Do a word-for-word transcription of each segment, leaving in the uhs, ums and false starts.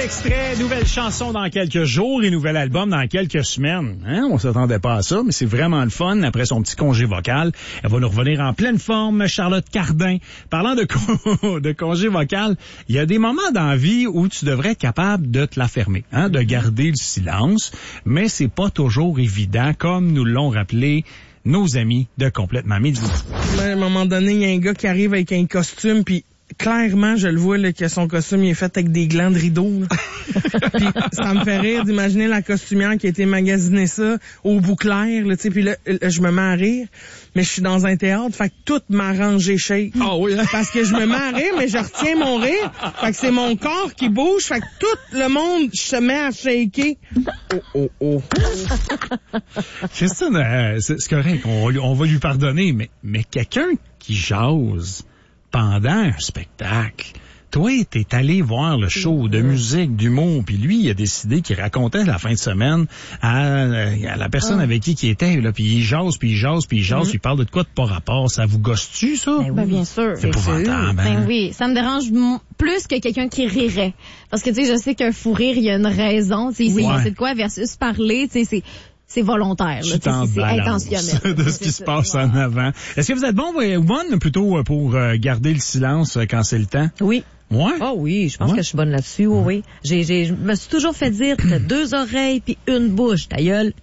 extrait, nouvelle chanson dans quelques jours et nouvel album dans quelques semaines. Hein? On s'attendait pas à ça, mais c'est vraiment le fun. Après son petit congé vocal, elle va nous revenir en pleine forme, Charlotte Cardin. Parlant de, con- de congé vocal, il y a des moments dans la vie où tu devrais être capable de te la fermer, hein? De garder le silence, mais c'est pas toujours évident, comme nous l'ont rappelé nos amis de Complètement Midi. À un moment donné, il y a un gars qui arrive avec un costume, puis clairement, je le vois là, que son costume il est fait avec des glands de rideau. Puis ça me fait rire d'imaginer la costumière qui a été magasinée ça au bout clair. Là, puis là, je me mets à rire, mais je suis dans un théâtre, fait que tout m'arrange et shake. Ah oui, hein? Parce que je me mets à rire, mais je retiens mon rire. Fait que c'est mon corps qui bouge, fait que tout le monde se met à shaker. Oh, oh, oh. Christine, euh, c'est, c'est correct, on, on va lui pardonner, mais, mais quelqu'un qui jase pendant un spectacle. Toi, t'es allé voir le show de musique, d'humour, puis lui, il a décidé qu'il racontait la fin de semaine à, à la personne ah. avec qui il était, là, puis il jase, puis il jase, puis il jase, mm-hmm. puis il parle de quoi de pas rapport. Ça vous gosse-tu, ça? Ben, oui. ben bien sûr. C'est épouvantable, hein? Ben oui, ça me dérange m- plus que quelqu'un qui rirait. Parce que, tu sais, je sais qu'un fou rire, il y a une raison, tu sais, oui. c'est, c'est de quoi versus parler, tu sais, c'est... C'est volontaire, là. C'est, c'est intentionnel. de ce qui se passe en avant. Est-ce que vous êtes bon ou bonne plutôt pour euh, garder le silence quand c'est le temps? Oui. Ouais? Oh oui, je pense ouais. que je suis bonne là-dessus, oui, oui. J'ai, j'ai, je me suis toujours fait dire que deux oreilles puis une bouche, ta gueule.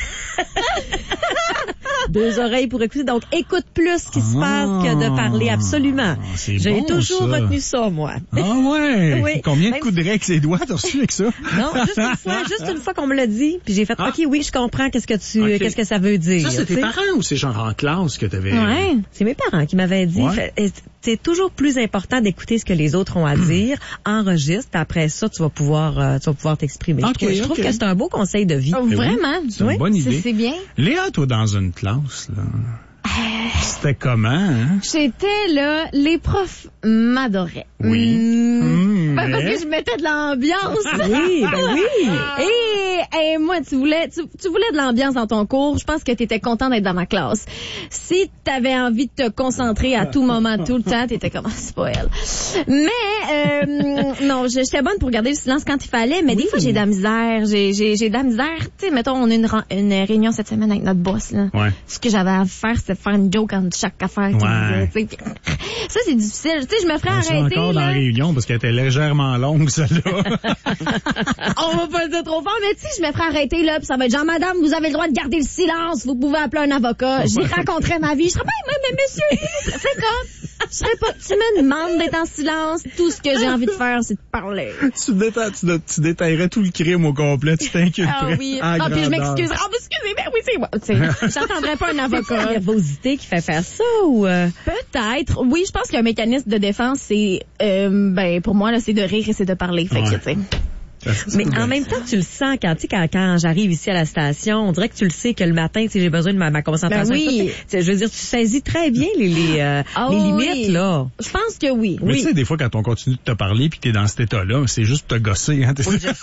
Deux oreilles pour écouter, donc écoute plus ce qui se passe que de parler, absolument. C'est J'ai bon, toujours ça. retenu ça, moi. Ah ouais? Oui. Combien de Même... coups de règle ses doigts t'as reçu avec ça? Non, juste une fois, juste une fois qu'on me l'a dit, puis j'ai fait, ah. OK, oui, je comprends qu'est-ce que tu, okay. qu'est-ce que ça veut dire. Ça, c'est tes t'sais? parents ou c'est genre en classe que t'avais? Ouais, c'est mes parents qui m'avaient dit. Ouais. Fait, c'est toujours plus important d'écouter ce que les autres ont à dire, enregistre, après ça, tu vas pouvoir, euh, tu vas pouvoir t'exprimer. Okay, je trouve, je trouve okay. que c'est un beau conseil de vie. Oh, vraiment? Oui, c'est une oui, bonne idée. C'est, c'est bien. Léa, toi, dans une classe, là, euh... c'était comment, hein? J'étais là, les profs m'adoraient. Oui. Mmh. Mmh, ben, mais... parce que je mettais de l'ambiance. Oui, ben oui. Et, et moi, tu voulais, tu, tu voulais de l'ambiance dans ton cours. Je pense que tu étais content d'être dans ma classe. Si tu avais envie de te concentrer à tout moment, tout le temps, tu étais comme, ah, c'est pas elle. Mais, euh, non, j'étais bonne pour garder le silence quand il fallait, mais oui. Des fois, j'ai de la misère. J'ai, j'ai, j'ai de la misère. Tu sais, mettons, on a une, une réunion cette semaine avec notre boss, là. Ouais. Ce que j'avais à faire, c'était de faire une joke entre chaque affaire. Ouais. Disait, ça, c'est difficile. Tu sais, je me ferais on arrêter. encore là. dans la réunion parce qu'elle était légèrement longue, celle-là. On va pas le dire trop fort, mais tu sais, je me ferais arrêter là, puis ça va être genre, madame, vous avez le droit de garder le silence, vous pouvez appeler un avocat. J'y raconterai ma vie. Je serais pas, mais, mais monsieur, c'est comme, je serais pas, tu me demandes d'être en silence. Tout ce que j'ai envie de faire, c'est de parler. tu, déta- tu, tu détaillerais tout le crime au complet, tu t'inquièterais. Ah oui. Ah, puis je m'excuserais. Ah, excusez, mais oui, c'est moi. Tu sais, j'entendrais pas un avocat. C'est la nervosité qui fait faire ça ou euh... peut-être. Oui, je pense qu'un mécanisme de défense, c'est, euh, ben, pour moi, là, c'est de rire et c'est de parler. Fait que, tu sais. Mais en même temps, tu le sens quand, tu sais, quand, quand j'arrive ici à la station, on dirait que tu le sais que le matin, tu sais, j'ai besoin de ma, ma concentration. Ben oui. Ça, je veux dire, tu saisis très bien les, les, euh, oh, les limites, oui. là. Je pense que oui. Mais oui. tu sais, des fois, quand on continue de te parler puis que t'es dans cet état-là, c'est juste pour te gosser, hein. Oui, je sais.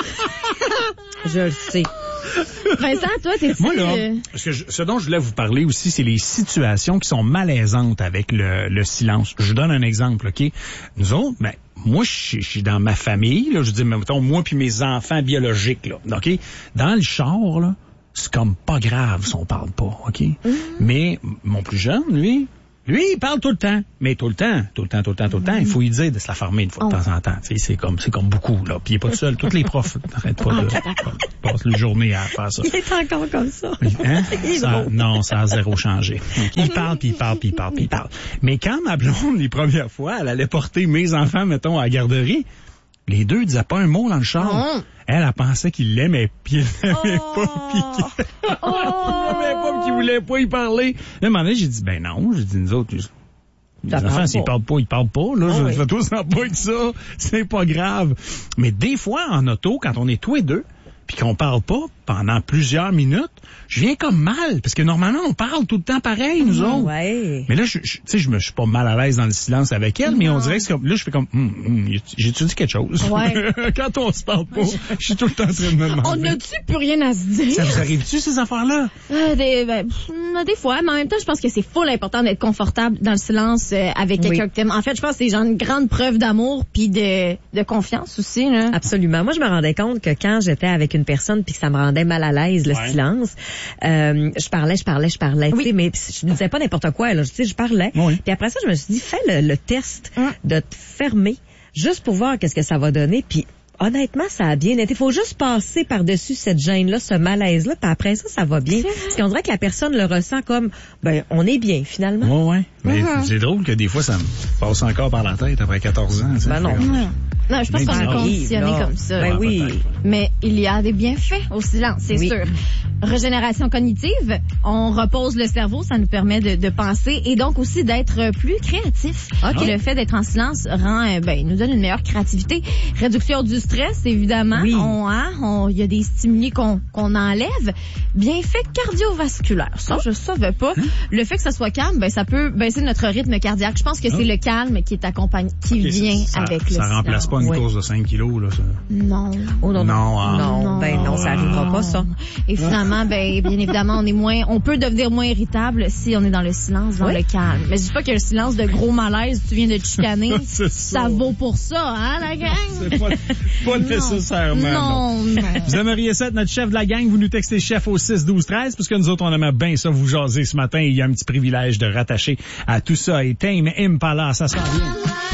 Je le sais. Vincent, toi, t'es-tu... Moi, là, ce, que je, ce dont je voulais vous parler aussi, c'est les situations qui sont malaisantes avec le, le silence. Je vous donne un exemple, OK? Nous autres, ben, moi, je suis dans ma famille, là, je dis, mettons, moi puis mes enfants biologiques, là, OK? Dans le char, là, c'est comme pas grave si on parle pas, OK? Mm. Mais mon plus jeune, lui... Lui, il parle tout le temps, mais tout le temps, tout le temps, tout le temps, tout le temps. Il faut lui dire de se la fermer une fois de oh. temps en temps. Tu sais, c'est comme, c'est comme beaucoup, là. Puis il est pas tout seul. Tous les profs n'arrêtent pas de passer la journée à faire ça. Il est encore comme ça. Hein? ça non, ça a zéro changé. Donc, il parle, puis il parle, puis il parle, puis il parle. Mais quand ma blonde, les premières fois, elle allait porter mes enfants, mettons, à la garderie, les deux disaient pas un mot dans le char. Oh. Elle, elle pensait qu'il l'aimait, puis il l'aimait oh. pas, puis qu'il oh. l'aimait pas, puis qu'il voulait pas y parler. Là, à un moment donné, j'ai dit, ben non, j'ai dit, nous autres, les enfants, s'ils parlent pas, ils parlent pas, là, oh, je oui. fais tous en pas de ça, c'est pas grave. Mais des fois, en auto, quand on est tous les deux, puis qu'on parle pas pendant plusieurs minutes, je viens comme mal, parce que normalement, on parle tout le temps pareil, nous mmh, autres. Ouais. Mais là, je, je, tu sais, je me suis pas mal à l'aise dans le silence avec elle, non. Mais on dirait que c'est comme, là, je fais comme, hum, hum, j'ai-tu dit quelque chose? Ouais. Quand on se parle pas, je suis tout le temps en train de me demander. On n'a-tu plus rien à se dire? Ça vous arrive-tu, ces affaires-là? Euh, des, ben, a des fois, mais en même temps, je pense que c'est full important d'être confortable dans le silence euh, avec quelqu'un oui. que t'aimes. En fait, je pense que c'est genre une grande preuve d'amour puis de, de confiance aussi, là. Absolument. Moi, je me rendais compte que quand j'étais avec une personne puis que ça me rendait mal à l'aise, le ouais. silence, euh, je parlais, je parlais, je parlais, oui. tu sais, mais je ne disais pas n'importe quoi, là. Tu sais, je parlais. Oui. Puis après ça, je me suis dit, fais le, le test oui. de te fermer, juste pour voir qu'est-ce que ça va donner, puis honnêtement, ça a bien été. Il faut juste passer par-dessus cette gêne-là, ce malaise-là, puis après ça, ça va bien. Parce qu'on dirait que la personne le ressent comme, ben, on est bien, finalement. Oui, oui. Mais mm-hmm. c'est drôle que des fois, ça me passe encore par la tête après quatorze ans. Ben non. Mm-hmm. Non, je pense qu'on est conditionné comme ça. Ben oui. Mais il y a des bienfaits au silence, c'est oui. sûr. Régénération cognitive, on repose le cerveau, ça nous permet de, de penser et donc aussi d'être plus créatif. Okay. Le fait d'être en silence rend, ben, nous donne une meilleure créativité. Réduction du stress, évidemment. Oui. On, hein, on, il y a des stimuli qu'on, qu'on enlève. Bienfaits cardiovasculaires. Ça, oh. je savais pas. Hein? Le fait que ça soit calme, ben, ça peut baisser notre rythme cardiaque. Je pense que oh. c'est le calme qui est accompagné, qui okay, vient ça, avec ça, le silence. Ça remplace pas une oui. course de cinq kilos, là, ça. Non. Oh, non, non. Non, hein? non, non. Ben, non, ça arrivera pas, ça. Et finalement, ben, bien évidemment, on est moins, on peut devenir moins irritable si on est dans le silence, dans oui. le calme. Mais je dis pas que le silence de gros malaise, tu viens de te chicaner, ça. ça vaut pour ça, hein, la gang? C'est pas, pas nécessairement. Non. non. Vous aimeriez ça être notre chef de la gang, vous nous textez chef au six douze treize, parce que nous autres, on aimait bien ça vous jaser ce matin. Il y a un petit privilège de rattacher à tout ça. Et Tame Impala, ça sent bien.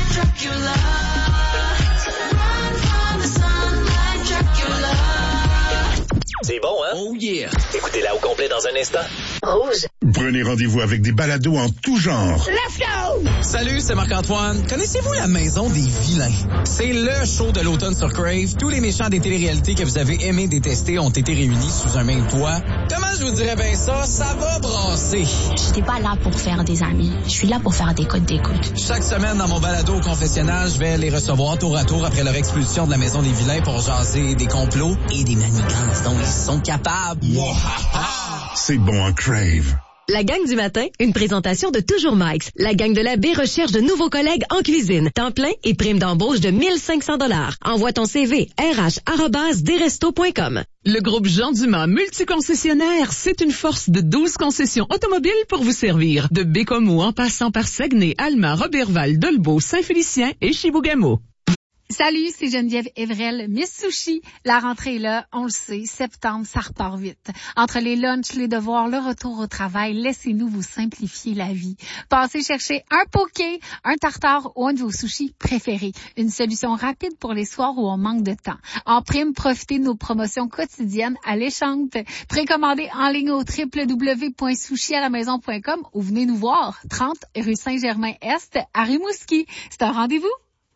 C'est bon, hein? Oh yeah! Écoutez-la au complet dans un instant. Rouge. Prenez rendez-vous avec des balados en tout genre. Let's go! Salut, c'est Marc-Antoine. Connaissez-vous la Maison des Vilains? C'est le show de l'automne sur Crave. Tous les méchants des téléréalités que vous avez aimé détester ont été réunis sous un même toit. Comment je vous dirais bien ça? Ça va brasser. J'étais pas là pour faire des amis. Je suis là pour faire des codes d'écoute. Chaque semaine, dans mon balado au confessionnal, je vais les recevoir tour à tour après leur expulsion de la Maison des Vilains pour jaser des complots et des manigances dont ils sont capables. C'est bon en Crave. La gang du matin, une présentation de Toujours Mike's. La gang de la baie recherche de nouveaux collègues en cuisine. Temps plein et prime d'embauche de mille cinq cents dollars. Envoie ton C V r h arobase desrestos point com. Le groupe Jean Dumas multiconcessionnaire, c'est une force de douze concessions automobiles pour vous servir. De Bécomo en passant par Saguenay, Alma, Roberval, Dolbeau, Saint-Félicien et Chibougamau. Salut, c'est Geneviève Evrel, Miss Sushi. La rentrée est là, on le sait, septembre, ça repart vite. Entre les lunchs, les devoirs, le retour au travail, laissez-nous vous simplifier la vie. Passez chercher un poké, un tartare ou un de vos sushis préférés. Une solution rapide pour les soirs où on manque de temps. En prime, profitez de nos promotions quotidiennes alléchantes. Précommandez en ligne au w w w point sushi à la maison point com ou venez nous voir, trente rue Saint-Germain-Est à Rimouski. C'est un rendez-vous?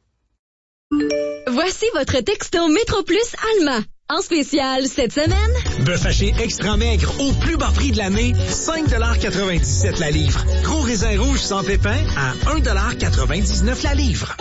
Voici votre texto Métro Plus Alma. En spécial cette semaine, bœuf haché extra maigre au plus bas prix de l'année, cinq dollars quatre-vingt-dix-sept la livre. Gros raisin rouge sans pépins à un dollar quatre-vingt-dix-neuf la livre.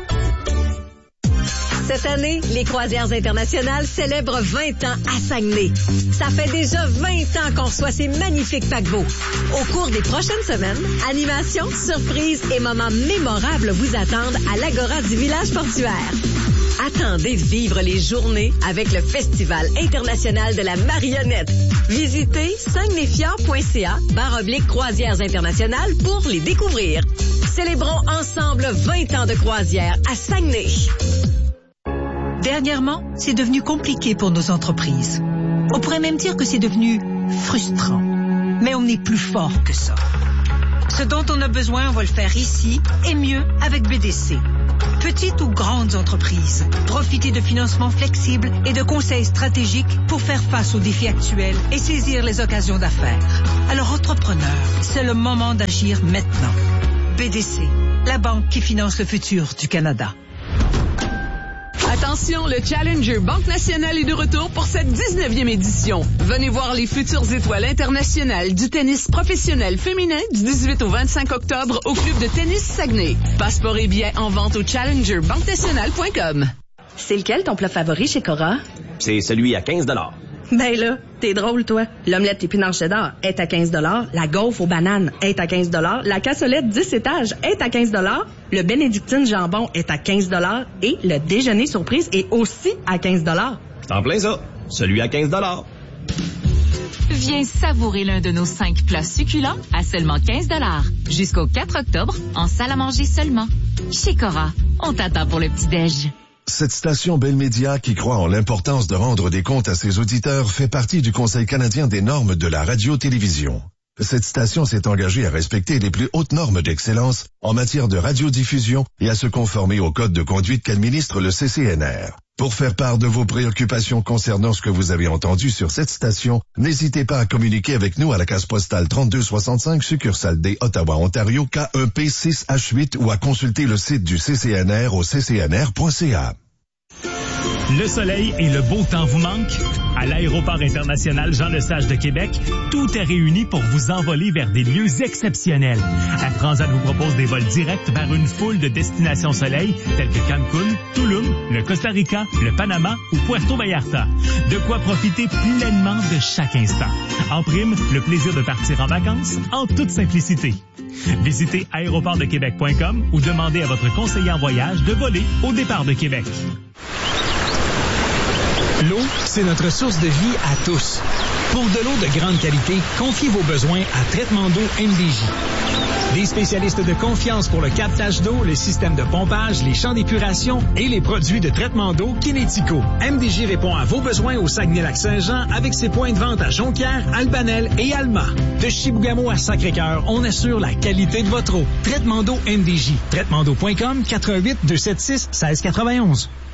Cette année, les Croisières internationales célèbrent vingt ans à Saguenay. Ça fait déjà vingt ans qu'on reçoit ces magnifiques paquebots. Au cours des prochaines semaines, animations, surprises et moments mémorables vous attendent à l'Agora du village portuaire. Attendez de vivre les journées avec le Festival international de la marionnette. Visitez saguenayfjord point c a barre oblique croisières internationales pour les découvrir. Célébrons ensemble vingt ans de croisière à Saguenay. Dernièrement, c'est devenu compliqué pour nos entreprises. On pourrait même dire que c'est devenu frustrant. Mais on est plus fort que ça. Ce dont on a besoin, on va le faire ici et mieux avec B D C. Petites ou grandes entreprises, profitez de financements flexibles et de conseils stratégiques pour faire face aux défis actuels et saisir les occasions d'affaires. Alors, entrepreneurs, c'est le moment d'agir maintenant. B D C, la banque qui finance le futur du Canada. Attention, le Challenger Banque Nationale est de retour pour cette dix-neuvième édition. Venez voir les futures étoiles internationales du tennis professionnel féminin du dix-huit au vingt-cinq octobre au club de tennis Saguenay. Passeport et billets en vente au challenger banque nationale point com. C'est lequel ton plat favori chez Cora? C'est celui à quinze dollars. Ben là, t'es drôle, toi. L'omelette épinarche cheddar est à quinze dollars. La gaufre aux bananes est à quinze dollars. La cassolette dix étages est à quinze dollars. Le bénédictine jambon est à quinze dollars. Et le déjeuner surprise est aussi à quinze dollars. C'est en plein ça. Celui à quinze dollars. Viens savourer l'un de nos cinq plats succulents à seulement quinze dollars. Jusqu'au quatre octobre, en salle à manger seulement. Chez Cora, on t'attend pour le petit-déj. Cette station Bell Media, qui croit en l'importance de rendre des comptes à ses auditeurs, fait partie du Conseil canadien des normes de la radio-télévision. Cette station s'est engagée à respecter les plus hautes normes d'excellence en matière de radiodiffusion et à se conformer au code de conduite qu'administre le C C N R. Pour faire part de vos préoccupations concernant ce que vous avez entendu sur cette station, n'hésitez pas à communiquer avec nous à la case postale trente-deux soixante-cinq, succursale D, Ottawa, Ontario, K un P six H huit ou à consulter le site du C C N R au c c n r point c a. Le soleil et le beau temps vous manquent? À l'aéroport international Jean-Lesage de Québec, tout est réuni pour vous envoler vers des lieux exceptionnels. Air Transat vous propose des vols directs vers une foule de destinations soleil telles que Cancun, Tulum, le Costa Rica, le Panama ou Puerto Vallarta. De quoi profiter pleinement de chaque instant. En prime, le plaisir de partir en vacances en toute simplicité. Visitez aéroport de québec point com ou demandez à votre conseiller en voyage de voler au départ de Québec. L'eau, c'est notre source de vie à tous. Pour de l'eau de grande qualité, confiez vos besoins à Traitement d'eau M D J. Des spécialistes de confiance pour le captage d'eau, le système de pompage, les champs d'épuration et les produits de traitement d'eau Kinético. M D J répond à vos besoins au Saguenay-Lac-Saint-Jean avec ses points de vente à Jonquière, Albanel et Alma. De Chibougamau à Sacré-Cœur, on assure la qualité de votre eau. Traitement d'eau M D J. traitement d'eau point com, quatre un huit, deux sept six, un six neuf un un.